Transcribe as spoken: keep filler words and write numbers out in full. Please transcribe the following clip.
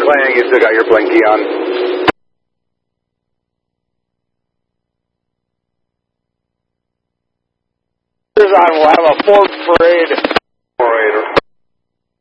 playing, you still got your blinky on. On, we'll have a Ford parade.